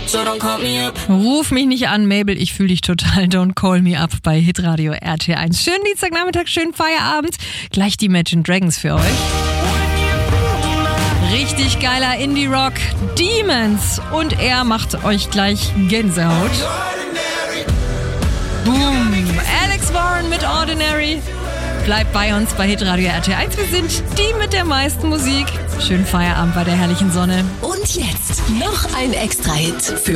so don't call me up. Ruf mich nicht an, Mabel, ich fühle dich total. Don't call me up bei Hitradio RT1. Schönen Dienstagnachmittag, schönen Feierabend. Gleich die Imagine Dragons für euch. Richtig geiler Indie-Rock, Demons. Und er macht euch gleich Gänsehaut. Boom. Alex Warren mit Ordinary. Bleibt bei uns bei Hitradio RT1. Wir sind die mit der meisten Musik. Schönen Feierabend bei der herrlichen Sonne. Und jetzt noch ein Extra-Hit für